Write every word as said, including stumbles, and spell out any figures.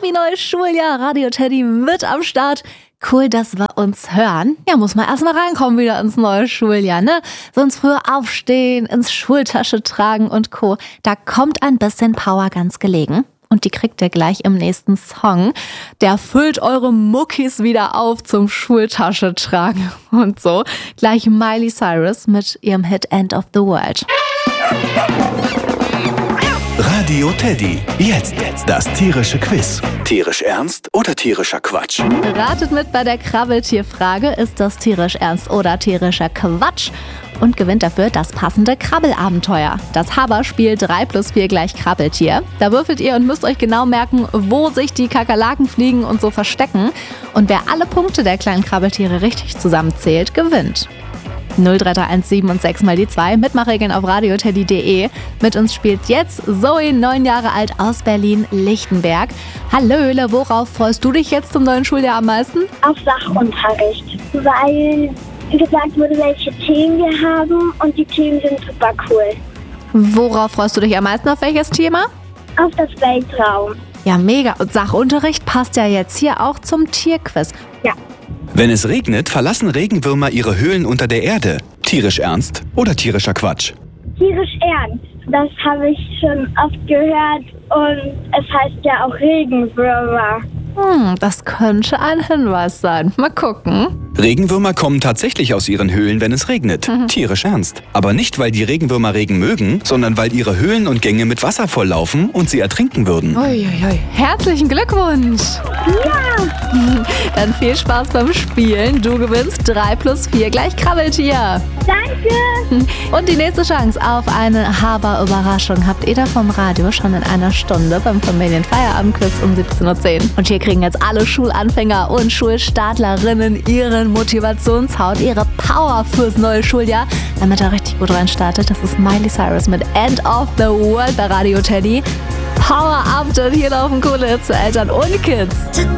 neues Schuljahr. Radio Teddy mit am Start. Cool, dass wir uns hören. Ja, muss man erstmal reinkommen wieder ins neue Schuljahr, ne? Sonst früher aufstehen, ins Schultasche tragen und Co. Da kommt ein bisschen Power ganz gelegen. Und die kriegt ihr gleich im nächsten Song. Der füllt eure Muckis wieder auf zum Schultasche tragen und so. Gleich Miley Cyrus mit ihrem Hit End of the World. Radio Teddy. Jetzt das tierische Quiz. Tierisch ernst oder tierischer Quatsch? Ratet mit bei der Krabbeltierfrage. Ist das tierisch ernst oder tierischer Quatsch? Und gewinnt dafür das passende Krabbelabenteuer. Das Haber-Spiel drei plus vier gleich Krabbeltier. Da würfelt ihr und müsst euch genau merken, wo sich die Kakerlaken, Fliegen und so verstecken. Und wer alle Punkte der kleinen Krabbeltiere richtig zusammenzählt, gewinnt. null drei drei eins sieben und sechs mal die zwei. Mitmachregeln auf radioteddy punkt de. Mit uns spielt jetzt Zoe, neun Jahre alt, aus Berlin-Lichtenberg. Hallöle, worauf freust du dich jetzt zum neuen Schuljahr am meisten? Auf Sachunterricht, weil gesagt wurde, welche Themen wir haben und die Themen sind super cool. Worauf freust du dich am meisten? Auf welches Thema? Auf das Weltraum. Ja, mega. Und Sachunterricht passt ja jetzt hier auch zum Tierquiz. Ja. Wenn es regnet, verlassen Regenwürmer ihre Höhlen unter der Erde. Tierisch ernst oder tierischer Quatsch? Tierisch ernst. Das habe ich schon oft gehört und es heißt ja auch Regenwürmer. Hm, das könnte ein Hinweis sein. Mal gucken. Regenwürmer kommen tatsächlich aus ihren Höhlen, wenn es regnet. Mhm. Tierisch ernst. Aber nicht, weil die Regenwürmer Regen mögen, sondern weil ihre Höhlen und Gänge mit Wasser volllaufen und sie ertrinken würden. Uiuiui. Herzlichen Glückwunsch. Ja. Dann viel Spaß beim Spielen. Du gewinnst drei plus vier gleich Krabbeltier. Danke. Und die nächste Chance auf eine Haber-Überraschung habt ihr da vom Radio schon in einer Stunde beim Familienfeierabendquiz um siebzehn Uhr zehn. Und hier kriegen jetzt alle Schulanfänger und Schulstartlerinnen ihren Motivationshaut, ihre Power fürs neue Schuljahr, damit er richtig gut reinstartet. Das ist Miley Cyrus mit End of the World bei Radio Teddy. Power up, und hier laufen coole Hits für Eltern und Kids.